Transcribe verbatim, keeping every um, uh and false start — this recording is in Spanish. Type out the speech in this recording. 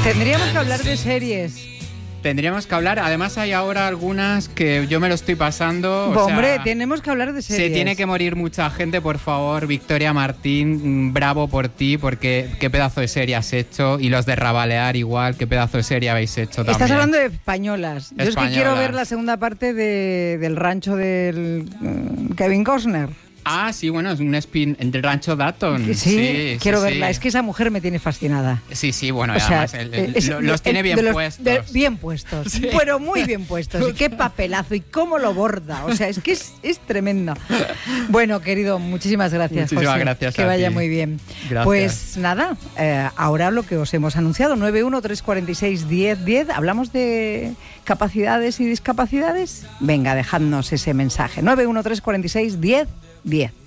Tendríamos que hablar de series. Tendríamos que hablar, además hay ahora algunas que yo me lo estoy pasando. O Hombre, sea, tenemos que hablar de series. Se tiene que morir mucha gente, por favor. Victoria Martín, bravo por ti, porque qué pedazo de serie has hecho. Y los de Rabalear igual, qué pedazo de serie habéis hecho también. Estás hablando de españolas. Yo españolas. es que quiero ver la segunda parte de, del rancho del uh, Kevin Costner. Ah, sí, bueno, es un spin del Rancho Dayton. Sí, sí quiero sí, verla. sí. Es que esa mujer me tiene fascinada. Sí, sí, bueno, O sea, además el, el, es, lo, los es, tiene bien los, puestos. De, bien puestos, sí. Pero muy bien puestos. Y qué papelazo y cómo lo borda. O sea, es que es, es tremendo. Bueno, querido, muchísimas gracias, Muchísimas José. gracias que a vaya ti. muy bien. Gracias. Pues nada, eh, ahora lo que os hemos anunciado, nueve uno tres cuatro seis diez diez, hablamos de capacidades y discapacidades. Venga, dejadnos ese mensaje. nueve uno tres cuatro seis diez diez.